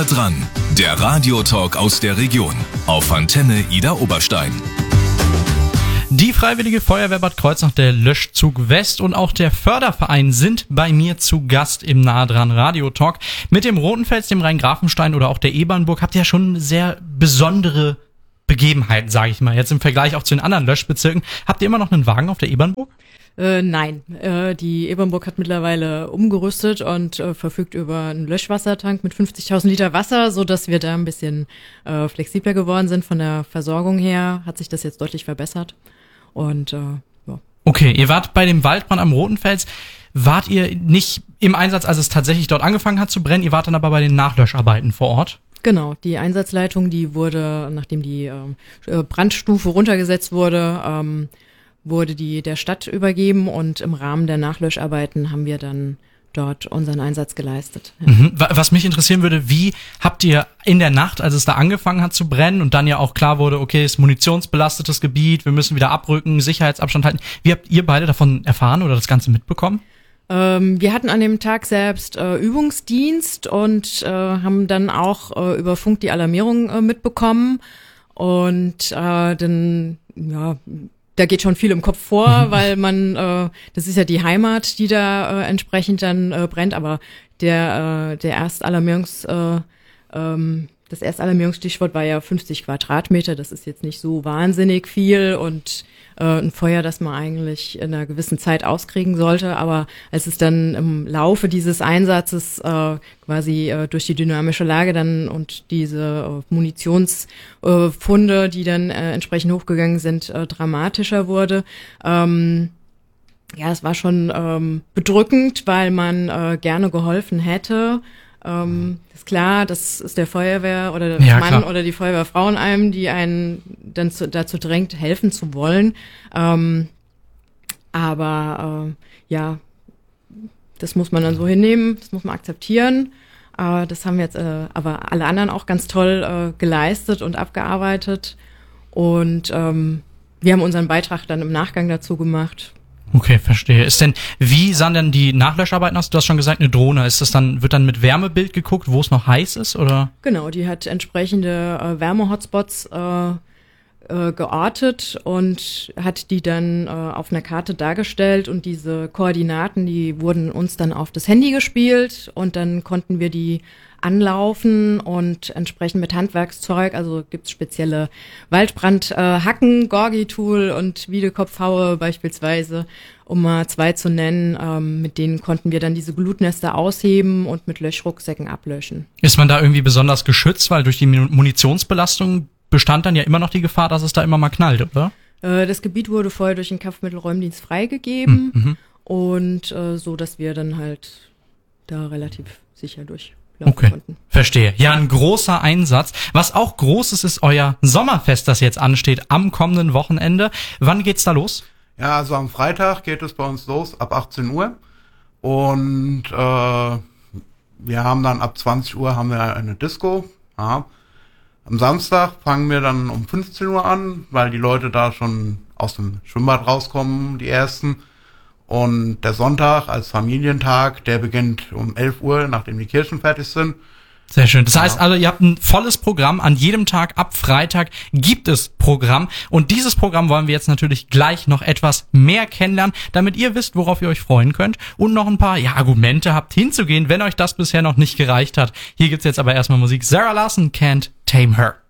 dran, der Radiotalk aus der Region auf Antenne Ida Oberstein. Die Freiwillige Feuerwehr Bad Kreuznach, der Löschzug West und auch der Förderverein sind bei mir zu Gast im Nah dran Radiotalk. Mit dem Rotenfels, dem Rheingrafenstein oder auch der Ebernburg habt ihr ja schon sehr besondere Begebenheiten, sage ich mal. Jetzt im Vergleich auch zu den anderen Löschbezirken. Habt ihr immer noch einen Wagen auf der Ebernburg? Nein, die Ebernburg hat mittlerweile umgerüstet und verfügt über einen Löschwassertank mit 50.000 Liter Wasser, so dass wir da ein bisschen flexibler geworden sind. Von der Versorgung her hat sich das jetzt deutlich verbessert. Und ja. Okay, ihr wart bei dem Waldbrand am Rotenfels. Wart ihr nicht im Einsatz, als es tatsächlich dort angefangen hat zu brennen? Ihr wart dann aber bei den Nachlöscharbeiten vor Ort? Genau, die Einsatzleitung, die wurde, nachdem die Brandstufe runtergesetzt wurde, wurde die der Stadt übergeben und im Rahmen der Nachlöscharbeiten haben wir dann dort unseren Einsatz geleistet. Ja. Was mich interessieren würde, wie habt ihr in der Nacht, als es da angefangen hat zu brennen und dann ja auch klar wurde, okay, es ist munitionsbelastetes Gebiet, wir müssen wieder abrücken, Sicherheitsabstand halten. Wie habt ihr beide davon erfahren oder das Ganze mitbekommen? Wir hatten an dem Tag selbst Übungsdienst und haben dann auch über Funk die Alarmierung mitbekommen und dann, ja, da geht schon viel im Kopf vor, weil man, das ist ja die Heimat, die da entsprechend dann brennt, aber das Erstalarmierungsstichwort war ja 50 Quadratmeter, das ist jetzt nicht so wahnsinnig viel und ein Feuer, das man eigentlich in einer gewissen Zeit auskriegen sollte, aber als es dann im Laufe dieses Einsatzes durch die dynamische Lage dann und diese Munitionsfunde, die dann entsprechend hochgegangen sind, dramatischer wurde, es war schon bedrückend, weil man gerne geholfen hätte. Ist klar, das ist der Feuerwehr oder der Mann oder die Feuerwehrfrau in einem, die einen dann dazu drängt, helfen zu wollen. Das muss man dann so hinnehmen, das muss man akzeptieren. Das haben jetzt aber alle anderen auch ganz toll geleistet und abgearbeitet. Und wir haben unseren Beitrag dann im Nachgang dazu gemacht. Okay, verstehe. Wie sahen denn die Nachlöscharbeiten aus? Du hast schon gesagt, eine Drohne. Wird dann mit Wärmebild geguckt, wo es noch heiß ist, oder? Genau, die hat entsprechende Wärmehotspots geortet und hat die dann auf einer Karte dargestellt und diese Koordinaten, die wurden uns dann auf das Handy gespielt und dann konnten wir die anlaufen und entsprechend mit Handwerkszeug, also gibt's spezielle Waldbrandhacken, Gorgi-Tool und Wiedekopfhaue beispielsweise, um mal 2 zu nennen, mit denen konnten wir dann diese Glutnester ausheben und mit Löschrucksäcken ablöschen. Ist man da irgendwie besonders geschützt, weil durch die Munitionsbelastung bestand dann ja immer noch die Gefahr, dass es da immer mal knallt, oder? Das Gebiet wurde vorher durch den Kampfmittelräumdienst freigegeben und so, dass wir dann halt da relativ sicher durchlaufen konnten. Verstehe. Ja, ein großer Einsatz. Was auch groß ist euer Sommerfest, das jetzt ansteht am kommenden Wochenende. Wann geht's da los? Ja, also am Freitag geht es bei uns los ab 18 Uhr und wir haben dann ab 20 Uhr haben wir eine Disco. Ja. Am Samstag fangen wir dann um 15 Uhr an, weil die Leute da schon aus dem Schwimmbad rauskommen, die ersten. Und der Sonntag als Familientag, der beginnt um 11 Uhr, nachdem die Kirchen fertig sind. Sehr schön. Das heißt also, ihr habt ein volles Programm. An jedem Tag ab Freitag gibt es Programm. Und dieses Programm wollen wir jetzt natürlich gleich noch etwas mehr kennenlernen, damit ihr wisst, worauf ihr euch freuen könnt und noch ein paar Argumente habt hinzugehen, wenn euch das bisher noch nicht gereicht hat. Hier gibt's jetzt aber erstmal Musik. Zara Larsson, Can't Tame Her.